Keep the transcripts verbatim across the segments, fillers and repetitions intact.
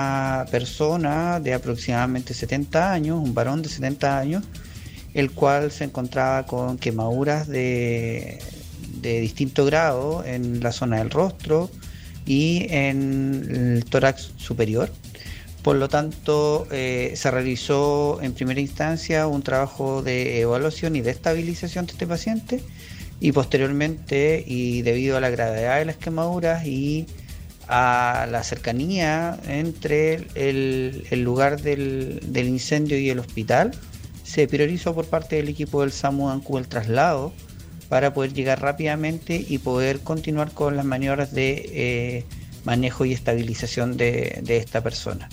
persona de aproximadamente setenta años, un varón de setenta años, el cual se encontraba con quemaduras de, de distinto grado en la zona del rostro y en el tórax superior. Por lo tanto, eh, se realizó en primera instancia un trabajo de evaluación y de estabilización de este paciente, y posteriormente, y debido a la gravedad de las quemaduras y a la cercanía entre el, el lugar del, del incendio y el hospital, se priorizó por parte del equipo del SAMU de Ancud el traslado para poder llegar rápidamente y poder continuar con las maniobras de eh, manejo y estabilización de, de esta persona.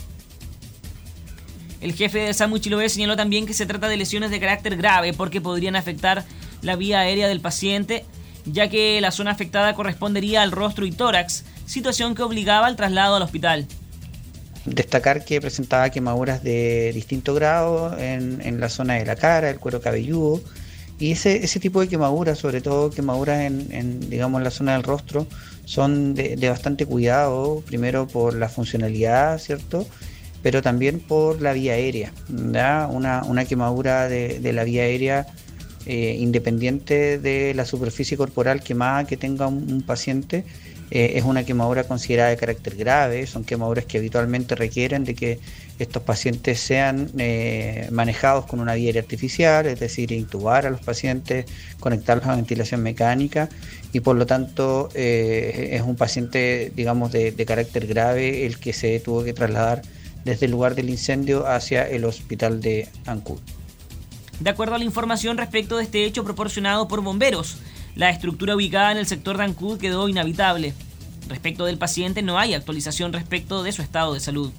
El jefe de SAMU Chiloé señaló también que se trata de lesiones de carácter grave porque podrían afectar la vía aérea del paciente, ya que la zona afectada correspondería al rostro y tórax, situación que obligaba al traslado al hospital. Destacar que presentaba quemaduras de distinto grado en, en la zona de la cara, el cuero cabelludo, y ese, ese tipo de quemaduras, sobre todo quemaduras en, en digamos, la zona del rostro, son de, de bastante cuidado, primero por la funcionalidad, ¿cierto?, pero también por la vía aérea, ¿verdad? Una, una quemadura de, de la vía aérea, eh, independiente de la superficie corporal quemada que tenga un, un paciente, eh, es una quemadura considerada de carácter grave. Son quemaduras que habitualmente requieren de que estos pacientes sean eh, manejados con una vía aérea artificial, es decir, intubar a los pacientes, conectarlos a ventilación mecánica, y por lo tanto eh, es un paciente, digamos, de, de carácter grave el que se tuvo que trasladar desde el lugar del incendio hacia el hospital de Ancud. De acuerdo a la información respecto de este hecho proporcionado por bomberos, la estructura ubicada en el sector de Ancud quedó inhabitable. Respecto del paciente, no hay actualización respecto de su estado de salud.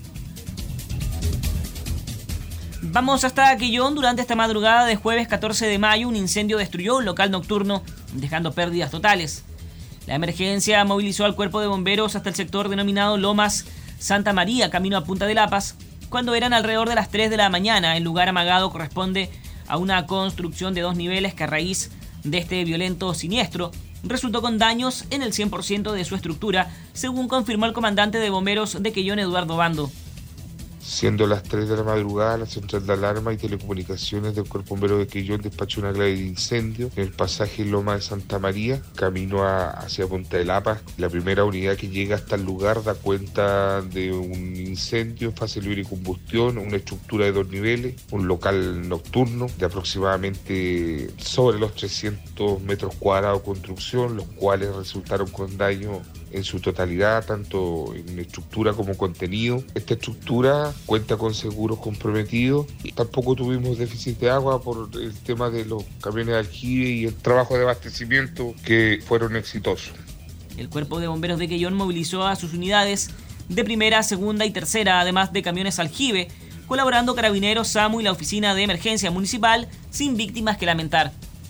Vamos hasta Aquellón. Durante esta madrugada de jueves catorce de mayo, un incendio destruyó un local nocturno, dejando pérdidas totales. La emergencia movilizó al cuerpo de bomberos hasta el sector denominado Lomas Santa María, camino a Punta de Lapas, cuando eran alrededor de las tres de la mañana. El lugar amagado corresponde a una construcción de dos niveles que, a raíz de este violento siniestro, resultó con daños en el cien por ciento de su estructura, según confirmó el comandante de bomberos de Aquellón, Eduardo Bando. Siendo las tres de la madrugada, la Central de Alarma y Telecomunicaciones del Cuerpo Bombero de Aquellón despachó una clave de incendio en el pasaje Loma de Santa María, camino a, hacia Punta de Lapas. La primera unidad que llega hasta el lugar da cuenta de un incendio en fase libre de combustión, una estructura de dos niveles, un local nocturno de aproximadamente sobre los trescientos metros cuadrados de construcción, los cuales resultaron con daño en su totalidad, tanto en estructura como contenido. Esta estructura cuenta con seguros comprometidos y tampoco tuvimos déficit de agua por el tema de los camiones de aljibe y el trabajo de abastecimiento que fueron exitosos. El Cuerpo de Bomberos de Aquellón movilizó a sus unidades de primera, segunda y tercera, además de camiones aljibe, colaborando Carabineros, SAMU y la Oficina de Emergencia Municipal, sin víctimas que lamentar.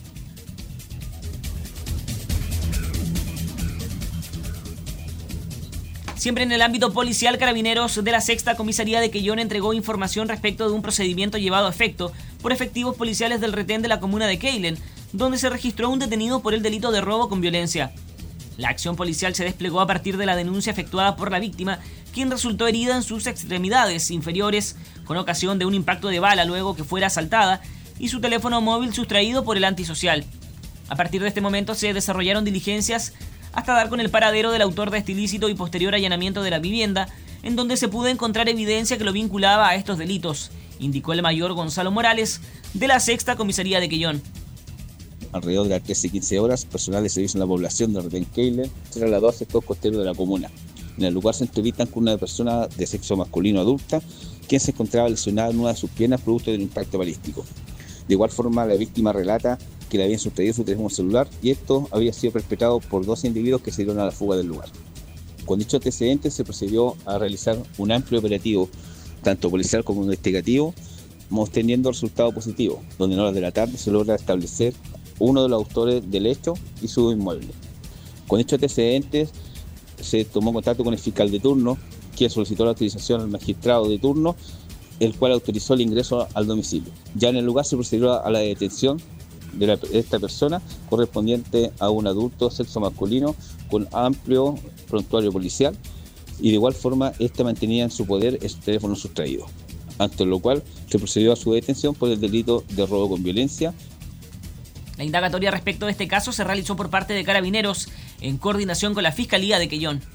Siempre en el ámbito policial, Carabineros de la Sexta Comisaría de Quellón entregó información respecto de un procedimiento llevado a efecto por efectivos policiales del retén de la comuna de Keilen, donde se registró un detenido por el delito de robo con violencia. La acción policial se desplegó a partir de la denuncia efectuada por la víctima, quien resultó herida en sus extremidades inferiores con ocasión de un impacto de bala luego que fuera asaltada, y su teléfono móvil sustraído por el antisocial. A partir de este momento se desarrollaron diligencias hasta dar con el paradero del autor de este ilícito y posterior allanamiento de la vivienda, en donde se pudo encontrar evidencia que lo vinculaba a estos delitos, indicó el mayor Gonzalo Morales de la Sexta Comisaría de Quellón. Alrededor de las trece y quince horas, personal de servicio en la población de Retén Keilen se trasladó al sector costero de la comuna. En el lugar se entrevistan con una persona de sexo masculino adulta, quien se encontraba lesionada en una de sus piernas producto de un impacto balístico. De igual forma, la víctima relata que le habían sustraído su teléfono celular y esto había sido perpetrado por dos individuos que se dieron a la fuga del lugar. Con dicho antecedente se procedió a realizar un amplio operativo, tanto policial como investigativo, obteniendo resultado positivo, donde en horas de la tarde se logra establecer uno de los autores del hecho y su inmueble. Con dichos antecedentes se tomó contacto con el fiscal de turno, quien solicitó la autorización al magistrado de turno, el cual autorizó el ingreso al domicilio. Ya en el lugar se procedió a la detención de, la, de esta persona, correspondiente a un adulto sexo masculino con amplio prontuario policial, y de igual forma ésta mantenía en su poder el teléfono sustraído, ante lo cual se procedió a su detención por el delito de robo con violencia. La indagatoria respecto de este caso se realizó por parte de Carabineros en coordinación con la Fiscalía de Quellón.